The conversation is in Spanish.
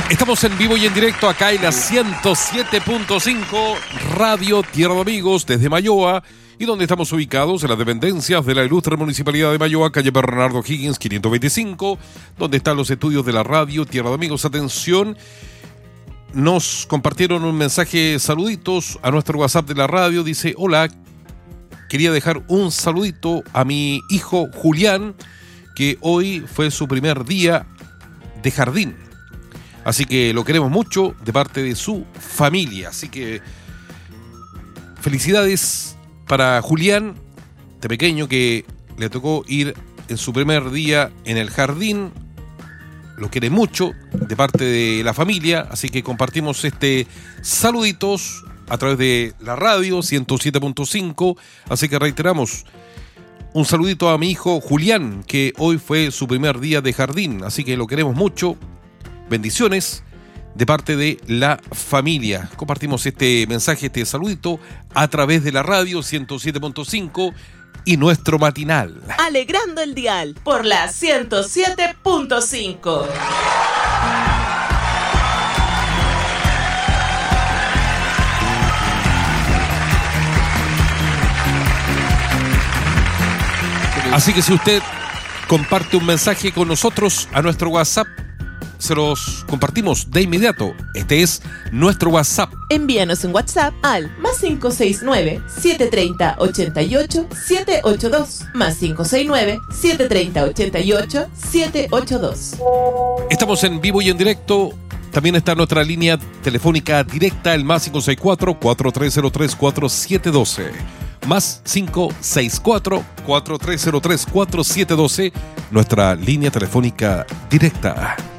Estamos en vivo y en directo acá en la 107.5 Radio Tierra de Amigos desde Mayoa, y donde estamos ubicados en las dependencias de la ilustre Municipalidad de Mayoa, calle Bernardo Higgins 525, donde están los estudios de la Radio Tierra de Amigos. Atención, nos compartieron un mensaje, saluditos a nuestro WhatsApp de la radio. Dice: hola, quería dejar un saludito a mi hijo Julián, que hoy fue su primer día de jardín. Así que lo queremos mucho de parte de su familia. Así que felicidades para Julián, de pequeño, que le tocó ir en su primer día en el jardín. Lo quiere mucho de parte de la familia. Así que compartimos este saluditos a través de la radio 107.5. Así que reiteramos, un saludito a mi hijo Julián, que hoy fue su primer día de jardín. Así que lo queremos mucho. Bendiciones de parte de la familia. Compartimos este mensaje, este saludito a través de la radio 107.5 y nuestro matinal. Alegrando el dial por la 107.5. Así que si usted comparte un mensaje con nosotros a nuestro WhatsApp, se los compartimos de inmediato. Este es nuestro WhatsApp. Envíanos un WhatsApp al +569-730-88-782. +569-730-88-782. Estamos en vivo y en directo. También está nuestra línea telefónica directa, el +564-4303-4712. +564-4303-4712. Nuestra línea telefónica directa.